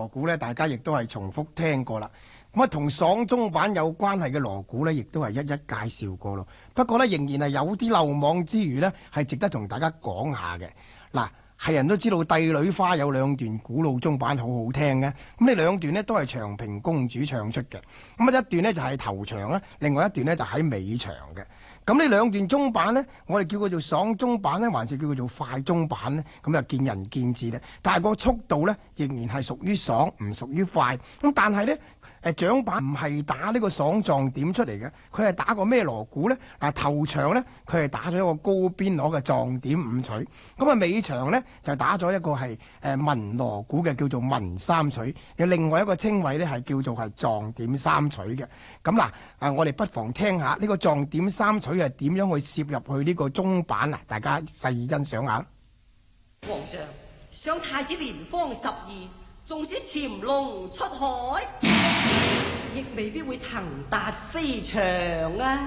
鑼鼓呢，大家亦都係重複聽過啦。咁啊，同爽中版有關係嘅鑼鼓呢，亦都係一一介紹過咯。不過呢，仍然係有啲漏網之魚呢，係值得同大家講下嘅。嗱，係人都知道《帝女花》有兩段古老中版好好聽嘅，咁呢兩段呢，都係長平公主唱出嘅。咁啊，一段呢就係頭場啦，另外一段呢就喺尾場嘅。咁呢兩段中版呢，我哋叫佢做爽中版呢，還是叫佢做快中版呢？咁就見仁見智咧。但係個速度呢，仍然係屬於爽，唔屬於快。咁但係呢，掌板唔係打呢個爽撞點出嚟嘅，佢係打個咩鑼鼓呢？嗱，頭場呢，佢係打咗一個高邊鑼嘅撞點五取。咁啊，尾場呢，就打咗一個係文鑼鼓嘅，叫做文三取。有另外一個稱謂呢，係叫做係撞點三取嘅。咁嗱，我哋不妨聽下呢個撞點三取係點樣去攝入去呢個中版啊？大家細意欣賞下。 皇上，想太子年方12，縱使潛龍出海，亦未必會騰達飛翔啊！